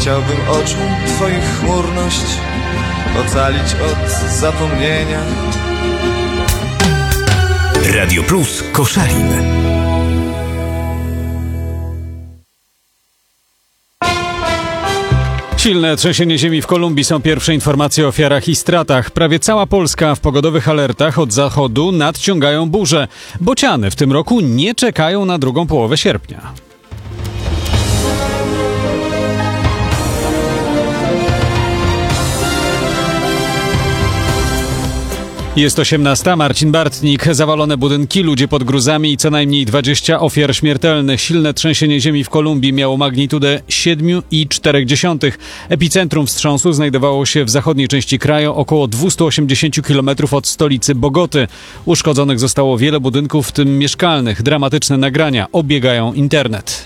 Chciałbym oczu twoich chmurność ocalić od zapomnienia. Radio Plus Koszalin. Silne trzęsienie ziemi w Kolumbii, są pierwsze informacje o ofiarach i stratach. Prawie cała Polska w pogodowych alertach. Od zachodu nadciągają burze. Bociany w tym roku nie czekają na drugą połowę sierpnia. Jest 18. Marcin Bartnik. Zawalone budynki, ludzie pod gruzami i co najmniej 20 ofiar śmiertelnych. Silne trzęsienie ziemi w Kolumbii miało magnitudę 7,4. Epicentrum wstrząsu znajdowało się w zachodniej części kraju, około 280 km od stolicy Bogoty. Uszkodzonych zostało wiele budynków, w tym mieszkalnych. Dramatyczne nagrania obiegają internet.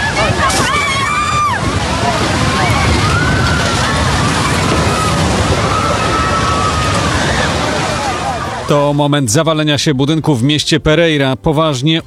To moment zawalenia się budynku w mieście Pereira. Poważne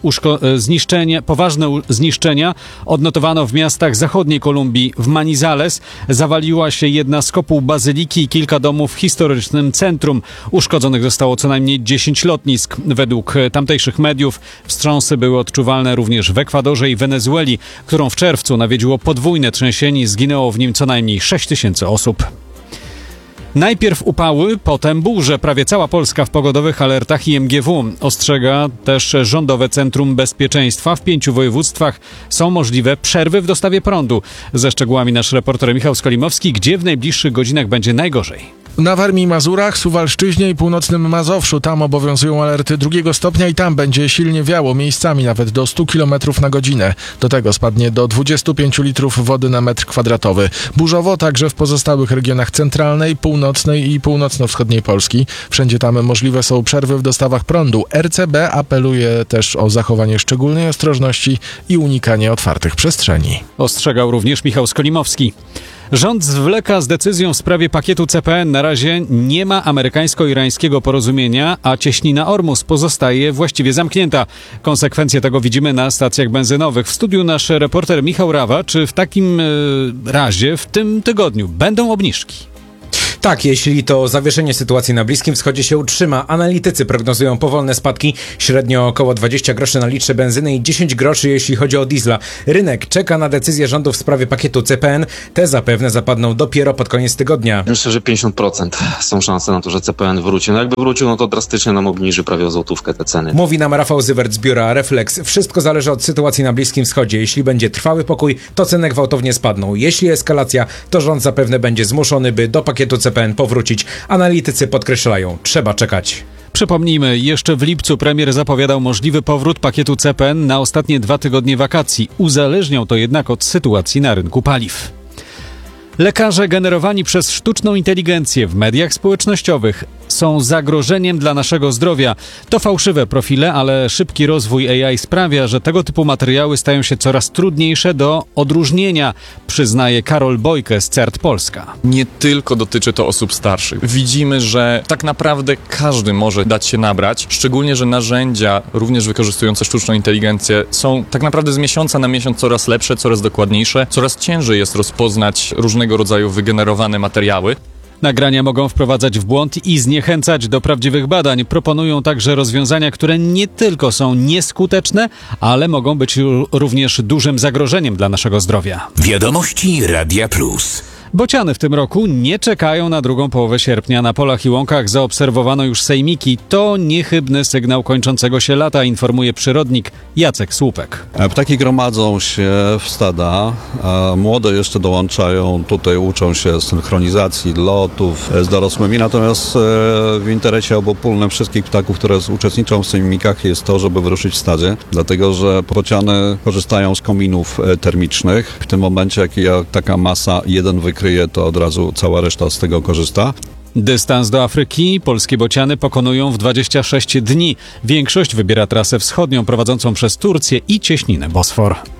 zniszczenia odnotowano w miastach zachodniej Kolumbii. W Manizales zawaliła się jedna z kopuł bazyliki i kilka domów w historycznym centrum. Uszkodzonych zostało co najmniej 10 lotnisk. Według tamtejszych mediów wstrząsy były odczuwalne również w Ekwadorze i Wenezueli, którą w czerwcu nawiedziło podwójne trzęsienie i zginęło w nim co najmniej 6 000 osób. Najpierw upały, potem burze. Prawie cała Polska w pogodowych alertach IMGW. Ostrzega też Rządowe Centrum Bezpieczeństwa. W 5 województwach są możliwe przerwy w dostawie prądu. Ze szczegółami nasz reporter Michał Skolimowski. Gdzie w najbliższych godzinach będzie najgorzej? Na Warmii i Mazurach, Suwalszczyźnie i północnym Mazowszu. Tam obowiązują alerty 2 stopnia i tam będzie silnie wiało, miejscami nawet do 100 km na godzinę. Do tego spadnie do 25 litrów wody na metr kwadratowy. Burzowo także w pozostałych regionach centralnej, północnej i północno-wschodniej Polski. Wszędzie tam możliwe są przerwy w dostawach prądu. RCB apeluje też o zachowanie szczególnej ostrożności i unikanie otwartych przestrzeni. Ostrzegał również Michał Skolimowski. Rząd zwleka z decyzją w sprawie pakietu CPN. Na razie nie ma amerykańsko-irańskiego porozumienia, a cieśnina Ormus pozostaje właściwie zamknięta. Konsekwencje tego widzimy na stacjach benzynowych. W studiu nasz reporter Michał Rawa. Czy w takim razie w tym tygodniu będą obniżki? Tak, jeśli to zawieszenie sytuacji na Bliskim Wschodzie się utrzyma. Analitycy prognozują powolne spadki, średnio około 20 groszy na litrze benzyny i 10 groszy, jeśli chodzi o diesla. Rynek czeka na decyzję rządu w sprawie pakietu CPN. Te zapewne zapadną dopiero pod koniec tygodnia. Myślę, że 50% są szanse na to, że CPN wróci. No jakby wrócił, no to drastycznie nam obniży prawie o złotówkę te ceny. Mówi nam Rafał Zywert z biura Reflex. Wszystko zależy od sytuacji na Bliskim Wschodzie. Jeśli będzie trwały pokój, to ceny gwałtownie spadną. Jeśli eskalacja, to rząd zapewne będzie zmuszony, by do pakietu CPN powrócić. Analitycy podkreślają, trzeba czekać. Przypomnijmy, jeszcze w lipcu premier zapowiadał możliwy powrót pakietu CPN na ostatnie 2 tygodnie wakacji. Uzależniał to jednak od sytuacji na rynku paliw. Lekarze generowani przez sztuczną inteligencję w mediach społecznościowych są zagrożeniem dla naszego zdrowia. To fałszywe profile, ale szybki rozwój AI sprawia, że tego typu materiały stają się coraz trudniejsze do odróżnienia, przyznaje Karol Bojke z CERT Polska. Nie tylko dotyczy to osób starszych. Widzimy, że tak naprawdę każdy może dać się nabrać, szczególnie, że narzędzia, również wykorzystujące sztuczną inteligencję, są tak naprawdę z miesiąca na miesiąc coraz lepsze, coraz dokładniejsze, coraz ciężej jest rozpoznać różnego rodzaju wygenerowane materiały. Nagrania mogą wprowadzać w błąd i zniechęcać do prawdziwych badań. Proponują także rozwiązania, które nie tylko są nieskuteczne, ale mogą być również dużym zagrożeniem dla naszego zdrowia. Wiadomości Radia Plus. Bociany w tym roku nie czekają na drugą połowę sierpnia. Na polach i łąkach zaobserwowano już sejmiki. To niechybny sygnał kończącego się lata, informuje przyrodnik Jacek Słupek. Ptaki gromadzą się w stada, a młode jeszcze dołączają, tutaj uczą się synchronizacji lotów z dorosłymi, natomiast w interesie obopólnym wszystkich ptaków, które uczestniczą w sejmikach, jest to, żeby wyruszyć w stadzie, dlatego że bociany korzystają z kominów termicznych. W tym momencie, jak taka masa jeden wykryje, to od razu cała reszta z tego korzysta. Dystans do Afryki polskie bociany pokonują w 26 dni. Większość wybiera trasę wschodnią prowadzącą przez Turcję i cieśninę Bosfor.